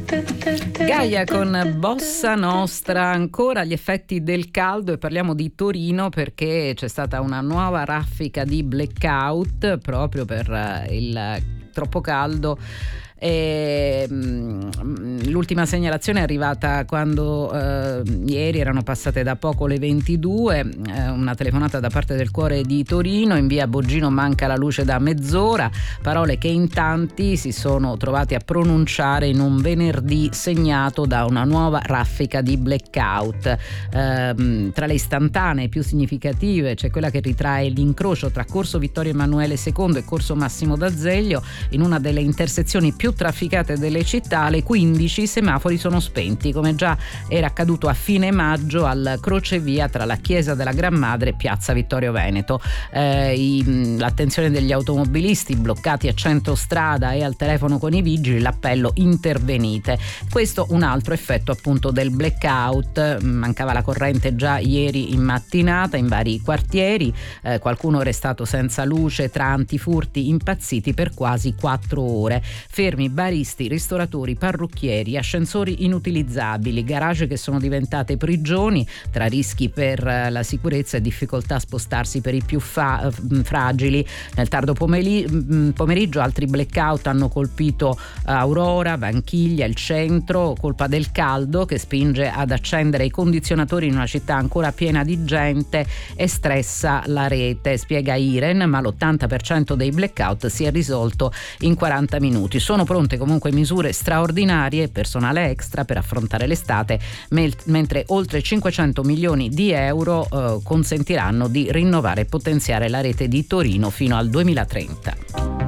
Gaia con Bossa Nostra, ancora gli effetti del caldo, e parliamo di Torino perché c'è stata una nuova raffica di blackout proprio per il troppo caldo. L'ultima segnalazione è arrivata quando ieri erano passate da poco le 22, una telefonata da parte del Cuore di Torino: in via Boggino manca la luce da mezz'ora, parole che in tanti si sono trovati a pronunciare in un venerdì segnato da una nuova raffica di blackout. Tra le istantanee più significative c'è quella che ritrae l'incrocio tra Corso Vittorio Emanuele II e Corso Massimo d'Azeglio. In una delle intersezioni più trafficate delle città, le 15 semafori sono spenti, come già era accaduto a fine maggio al crocevia tra la Chiesa della Gran Madre e Piazza Vittorio Veneto. L'attenzione degli automobilisti bloccati a centrostrada e al telefono con i vigili, l'appello: intervenite. Questo un altro effetto appunto del blackout. Mancava la corrente già ieri in mattinata in vari quartieri, qualcuno è restato senza luce tra antifurti impazziti per quasi 4 ore. Fermi baristi, ristoratori, parrucchieri, ascensori inutilizzabili, garage che sono diventate prigioni, tra rischi per la sicurezza e difficoltà a spostarsi per i più fragili. Nel tardo pomeriggio altri blackout hanno colpito Aurora, Vanchiglia, il centro, colpa del caldo che spinge ad accendere i condizionatori in una città ancora piena di gente e stressa la rete, spiega Iren, ma l'80% dei blackout si è risolto in 40 minuti. Sono pronte comunque misure straordinarie, personale extra per affrontare l'estate, mentre oltre 500 milioni di euro consentiranno di rinnovare e potenziare la rete di Torino fino al 2030.